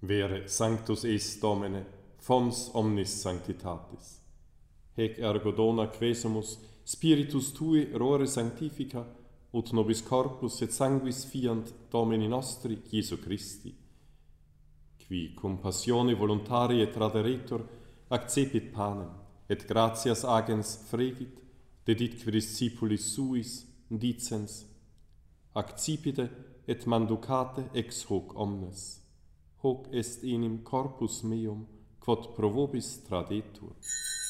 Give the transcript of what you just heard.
Vere sanctus est Domine, fons omnis sanctitatis. Hec ergo dona quesumus Spiritus Tui rore sanctifica, ut nobis corpus et sanguis fiant Domini nostri Iesu Christi, qui cum passione voluntarie traderetur accepit panem, et gratias agens fregit, deditque discipulis suis, dicens, accipite et manducate ex hoc omnes. Hoc est enim corpus meum, quod pro vobis tradetur.